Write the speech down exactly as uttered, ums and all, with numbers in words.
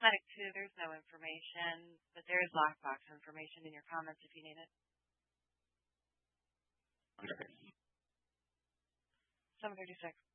Medic two, there's no information, but there is lockbox information in your comments if you need it. Okay. seven thirty-six.